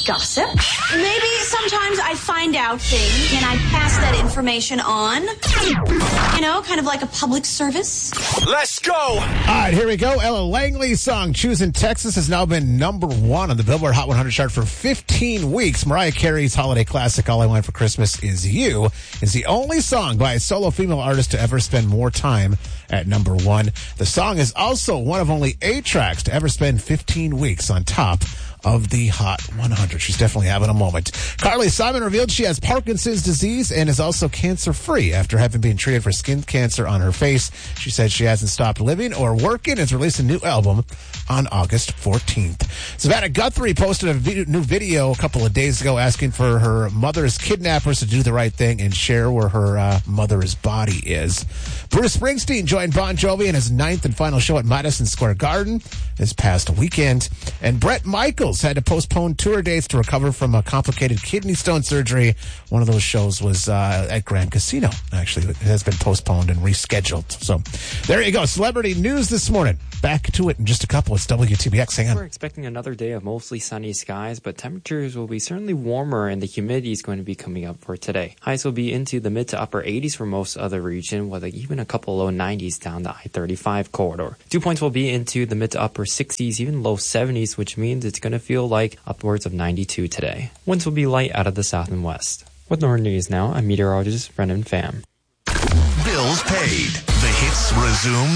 gossip. Maybe sometimes I find out things and I pass that information on. You know, kind of like a public service. Let's go! All right, here we go. Ella Langley's song, Choosing Texas, has now been number 1 on the Billboard Hot 100 chart for 15 weeks. Mariah Carey's holiday classic, All I Want for Christmas Is You, is the only song by a solo female artist to ever spend more time at number 1. The song is also one of only 8 tracks to ever spend 15 weeks on top of the Hot 100. She's definitely having a moment. Carly Simon revealed she has Parkinson's disease and is also cancer-free after having been treated for skin cancer on her face. She said she hasn't stopped living or working and has released a new album on August 14th. Savannah Guthrie posted a new video a couple of days ago asking for her mother's kidnappers to do the right thing and share where her mother's body is. Bruce Springsteen joined Bon Jovi in his 9th and final show at Madison Square Garden this past weekend. And Bret Michaels had to postpone tour dates to recover from a complicated kidney stone surgery. One of those shows was at Grand Casino. Actually, it has been postponed and rescheduled. So there you go. Celebrity news this morning. Back to it in just a couple. It's WTBX. Hang on. We're expecting another day of mostly sunny skies, but temperatures will be certainly warmer and the humidity is going to be coming up for today. Highs will be into the mid to upper 80s for most of the region, with even a couple low 90s down the I-35 corridor. Dew points will be into the mid to upper 60s, even low 70s, which means it's going to feel like upwards of 92 today. Winds will be light out of the south and west. With Northern News Now, I'm meteorologist Brendan Pham. Bills paid. The hits resume